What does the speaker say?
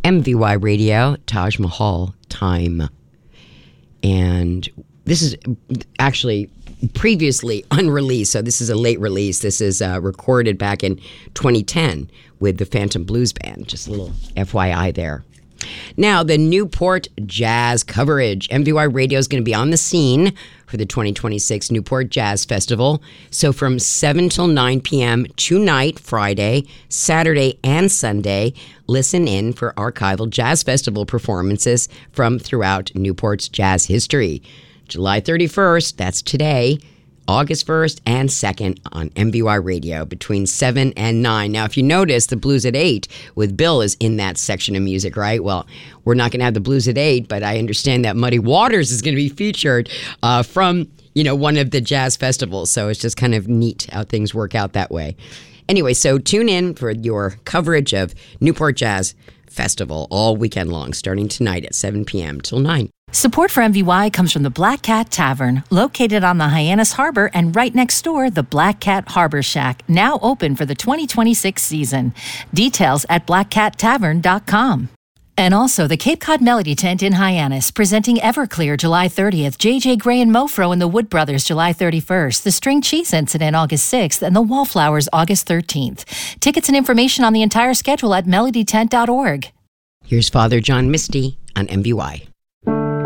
MVY Radio, Taj Mahal Time. And this is actually previously unreleased, so this is a late release. This is recorded back in 2010 with the Phantom Blues Band. Just a little FYI there. Now, the Newport Jazz coverage. MVY Radio is going to be on the scene for the 2026 Newport Jazz Festival. So from 7 till 9 p.m. tonight, Friday, Saturday, and Sunday, listen in for archival jazz festival performances from throughout Newport's jazz history. July 31st, that's today, August 1st and 2nd on MVY Radio between 7 and 9. Now, if you notice, the Blues at 8 with Bill is in that section of music, right? Well, we're not going to have the Blues at 8, but I understand that Muddy Waters is going to be featured from, one of the jazz festivals. So it's just kind of neat how things work out that way. Anyway, so tune in for your coverage of Newport Jazz Festival all weekend long, starting tonight at 7 p.m. till 9. Support for MVY comes from the Black Cat Tavern, located on the Hyannis Harbor and right next door, the Black Cat Harbor Shack, now open for the 2026 season. Details at blackcattavern.com. And also the Cape Cod Melody Tent in Hyannis, presenting Everclear July 30th, J.J. Gray and Mofro and the Wood Brothers July 31st, the String Cheese Incident August 6th, and the Wallflowers August 13th. Tickets and information on the entire schedule at melodytent.org. Here's Father John Misty on MVY.